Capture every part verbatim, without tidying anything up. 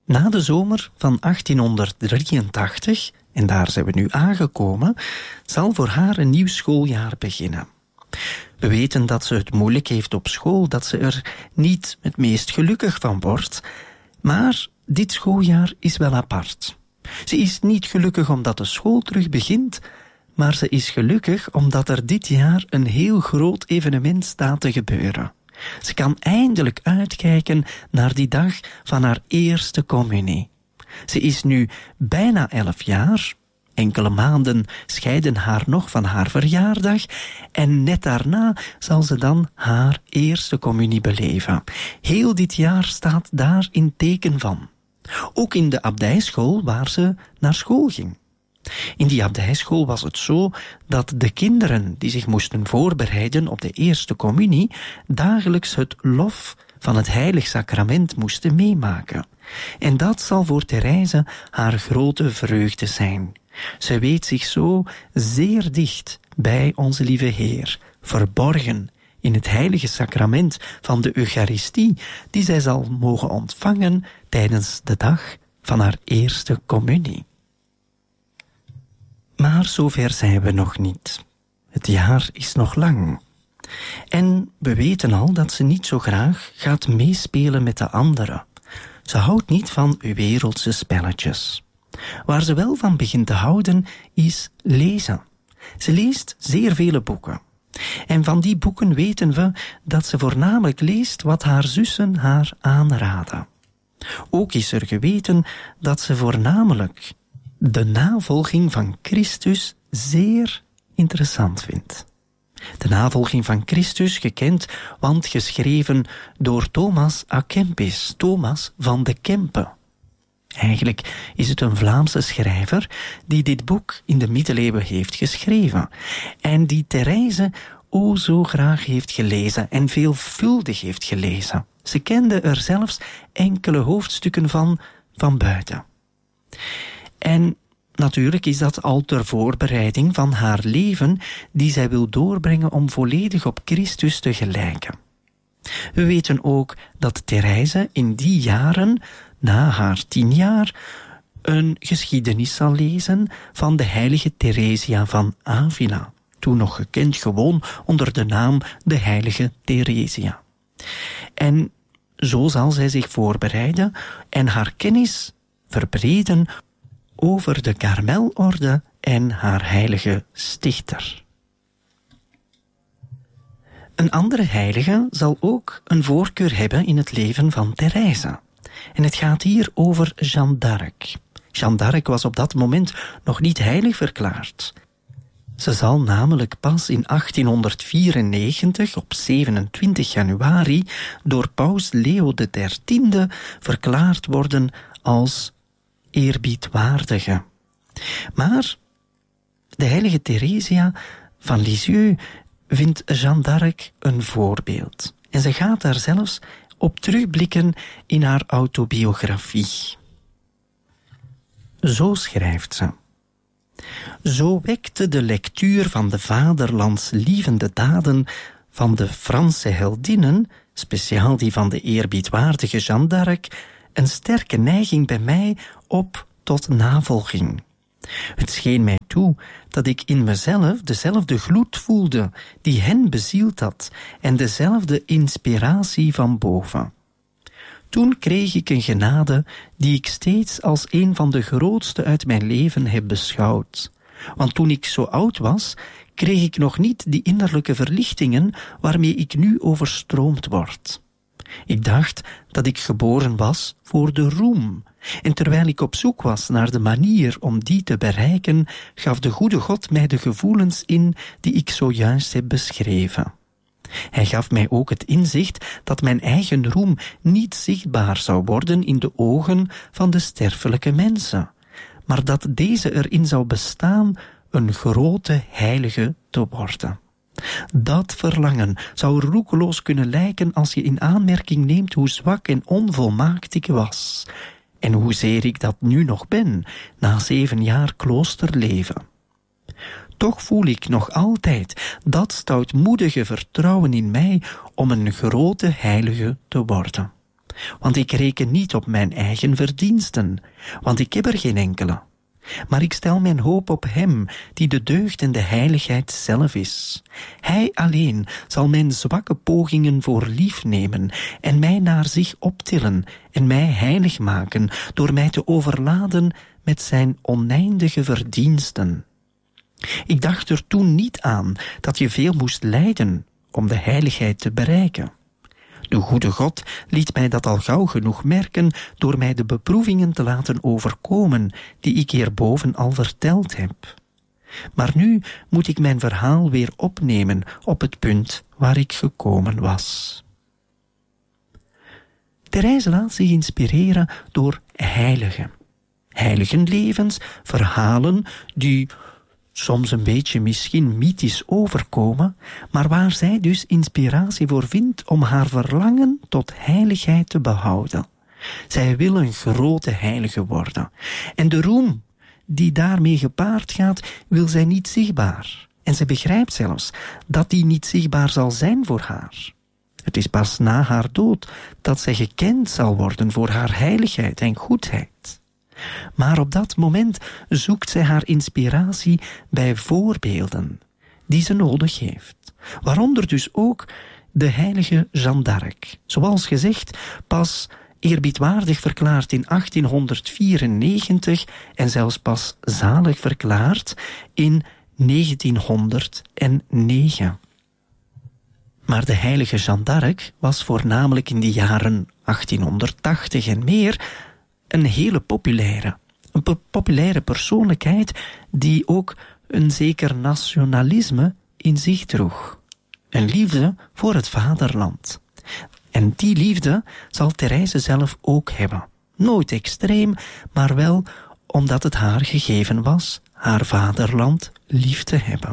Na de zomer van achttienhonderddrieëntachtig, en daar zijn we nu aangekomen, zal voor haar een nieuw schooljaar beginnen. We weten dat ze het moeilijk heeft op school, dat ze er niet het meest gelukkig van wordt, maar dit schooljaar is wel apart. Ze is niet gelukkig omdat de school terug begint, maar ze is gelukkig omdat er dit jaar een heel groot evenement staat te gebeuren. Ze kan eindelijk uitkijken naar die dag van haar eerste communie. Ze is nu bijna elf jaar. Enkele maanden scheiden haar nog van haar verjaardag en net daarna zal ze dan haar eerste communie beleven. Heel dit jaar staat daar in teken van. Ook in de abdijschool waar ze naar school ging. In die abdijschool was het zo dat de kinderen die zich moesten voorbereiden op de eerste communie dagelijks het lof van het heilig sacrament moesten meemaken. En dat zal voor Therese haar grote vreugde zijn. Ze weet zich zo zeer dicht bij onze lieve Heer, verborgen in het heilige sacrament van de Eucharistie, die zij zal mogen ontvangen tijdens de dag van haar eerste communie. Maar zover zijn we nog niet. Het jaar is nog lang. En we weten al dat ze niet zo graag gaat meespelen met de anderen. Ze houdt niet van wereldse spelletjes. Waar ze wel van begint te houden, is lezen. Ze leest zeer vele boeken. En van die boeken weten we dat ze voornamelijk leest wat haar zussen haar aanraden. Ook is er geweten dat ze voornamelijk de navolging van Christus zeer interessant vindt. De navolging van Christus, gekend, want geschreven door Thomas à Kempis, Thomas van de Kempen. Eigenlijk is het een Vlaamse schrijver die dit boek in de middeleeuwen heeft geschreven en die Therese o zo graag heeft gelezen en veelvuldig heeft gelezen. Ze kende er zelfs enkele hoofdstukken van van buiten. En natuurlijk is dat al ter voorbereiding van haar leven die zij wil doorbrengen om volledig op Christus te gelijken. We weten ook dat Therese in die jaren, na haar tien jaar, een geschiedenis zal lezen van de heilige Theresia van Avila, toen nog gekend gewoon onder de naam de heilige Theresia. En zo zal zij zich voorbereiden en haar kennis verbreden over de Karmelorde en haar heilige stichter. Een andere heilige zal ook een voorkeur hebben in het leven van Therese. En het gaat hier over Jeanne d'Arc. Jeanne d'Arc was op dat moment nog niet heilig verklaard. Ze zal namelijk pas in achttienhonderdvierennegentig, op zevenentwintig januari, door paus Leo de dertiende verklaard worden als eerbiedwaardige. Maar de heilige Theresia van Lisieux vindt Jeanne d'Arc een voorbeeld. En ze gaat daar zelfs op terugblikken in haar autobiografie. Zo schrijft ze. Zo wekte de lectuur van de vaderlandslievende daden van de Franse heldinnen, speciaal die van de eerbiedwaardige Jeanne d'Arc, een sterke neiging bij mij op tot navolging. Het scheen mij toe dat ik in mezelf dezelfde gloed voelde die hen bezield had en dezelfde inspiratie van boven. Toen kreeg ik een genade die ik steeds als een van de grootste uit mijn leven heb beschouwd. Want toen ik zo oud was, kreeg ik nog niet die innerlijke verlichtingen waarmee ik nu overstroomd word. Ik dacht dat ik geboren was voor de roem. En terwijl ik op zoek was naar de manier om die te bereiken, gaf de goede God mij de gevoelens in die ik zojuist heb beschreven. Hij gaf mij ook het inzicht dat mijn eigen roem niet zichtbaar zou worden in de ogen van de sterfelijke mensen, maar dat deze erin zou bestaan een grote heilige te worden. Dat verlangen zou roekeloos kunnen lijken als je in aanmerking neemt hoe zwak en onvolmaakt ik was, en hoezeer ik dat nu nog ben, na zeven jaar kloosterleven. Toch voel ik nog altijd dat stoutmoedige vertrouwen in mij om een grote heilige te worden. want ik reken niet op mijn eigen verdiensten, want ik heb er geen enkele. Maar ik stel mijn hoop op Hem, die de deugd en de heiligheid zelf is. Hij alleen zal mijn zwakke pogingen voor lief nemen en mij naar zich optillen en mij heilig maken door mij te overladen met zijn oneindige verdiensten. Ik dacht er toen niet aan dat je veel moest lijden om de heiligheid te bereiken. De goede God liet mij dat al gauw genoeg merken door mij de beproevingen te laten overkomen die ik hierboven al verteld heb. Maar nu moet ik mijn verhaal weer opnemen op het punt waar ik gekomen was. Therese laat zich inspireren door heiligen. Heiligenlevens, verhalen die soms een beetje misschien mythisch overkomen, maar waar zij dus inspiratie voor vindt om haar verlangen tot heiligheid te behouden. Zij wil een grote heilige worden. En de roem die daarmee gepaard gaat, wil zij niet zichtbaar. En ze begrijpt zelfs dat die niet zichtbaar zal zijn voor haar. Het is pas na haar dood dat zij gekend zal worden voor haar heiligheid en goedheid. Maar op dat moment zoekt zij haar inspiratie bij voorbeelden die ze nodig heeft. Waaronder dus ook de heilige Jeanne d'Arc. Zoals gezegd, pas eerbiedwaardig verklaard in achttienhonderdvierennegentig en zelfs pas zalig verklaard in negentienhonderdnegen. Maar de heilige Jeanne d'Arc was voornamelijk in de jaren achttienhonderdtachtig en meer een hele populaire, een po- populaire persoonlijkheid die ook een zeker nationalisme in zich droeg. Een liefde voor het vaderland. En die liefde zal Therese zelf ook hebben. Nooit extreem, maar wel omdat het haar gegeven was haar vaderland lief te hebben.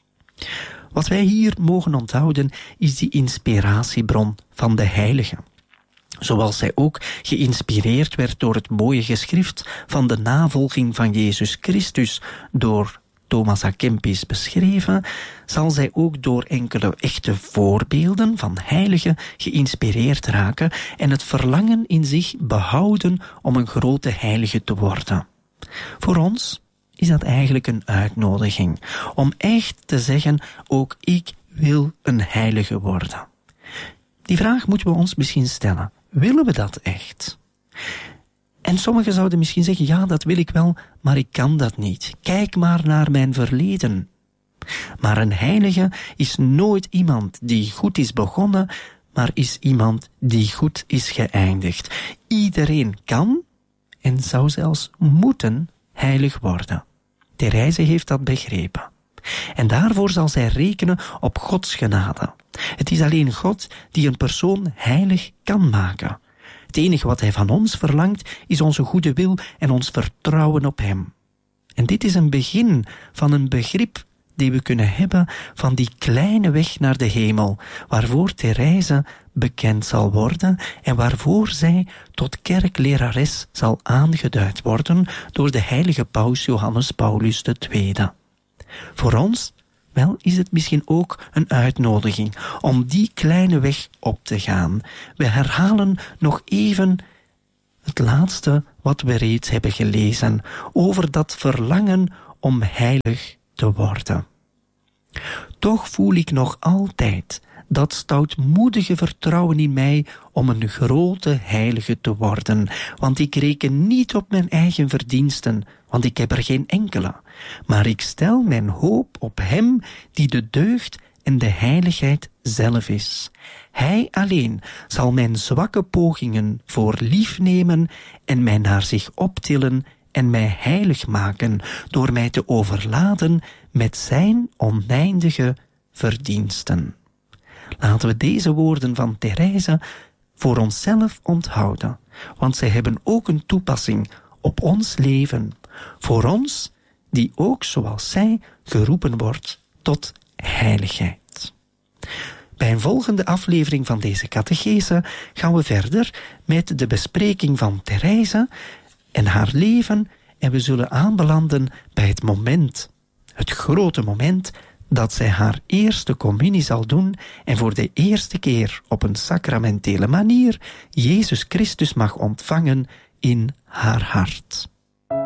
Wat wij hier mogen onthouden is die inspiratiebron van de heilige. Zoals zij ook geïnspireerd werd door het mooie geschrift van de navolging van Jezus Christus door Thomas à Kempis beschreven, zal zij ook door enkele echte voorbeelden van heiligen geïnspireerd raken en het verlangen in zich behouden om een grote heilige te worden. Voor ons is dat eigenlijk een uitnodiging om echt te zeggen, ook ik wil een heilige worden. Die vraag moeten we ons misschien stellen. Willen we dat echt? En sommigen zouden misschien zeggen, ja, dat wil ik wel, maar ik kan dat niet. Kijk maar naar mijn verleden. Maar een heilige is nooit iemand die goed is begonnen, maar is iemand die goed is geëindigd. Iedereen kan en zou zelfs moeten heilig worden. Therese heeft dat begrepen. En daarvoor zal zij rekenen op Gods genade. Het is alleen God die een persoon heilig kan maken. Het enige wat hij van ons verlangt is onze goede wil en ons vertrouwen op hem. En dit is een begin van een begrip die we kunnen hebben van die kleine weg naar de hemel, waarvoor Therese bekend zal worden en waarvoor zij tot kerklerares zal aangeduid worden door de heilige paus Johannes Paulus de Tweede. Voor ons, wel, is het misschien ook een uitnodiging om die kleine weg op te gaan. We herhalen nog even het laatste wat we reeds hebben gelezen over dat verlangen om heilig te worden. Toch voel ik nog altijd dat stoutmoedige vertrouwen in mij om een grote heilige te worden, want ik reken niet op mijn eigen verdiensten, want ik heb er geen enkele, maar ik stel mijn hoop op hem die de deugd en de heiligheid zelf is. Hij alleen zal mijn zwakke pogingen voor lief nemen en mij naar zich optillen en mij heilig maken door mij te overladen met zijn oneindige verdiensten. Laten we deze woorden van Therese voor onszelf onthouden, want zij hebben ook een toepassing op ons leven, voor ons die ook zoals zij geroepen wordt tot heiligheid. Bij een volgende aflevering van deze catechese gaan we verder met de bespreking van Therese en haar leven en we zullen aanbelanden bij het moment, het grote moment dat zij haar eerste communie zal doen en voor de eerste keer op een sacramentele manier Jezus Christus mag ontvangen in haar hart.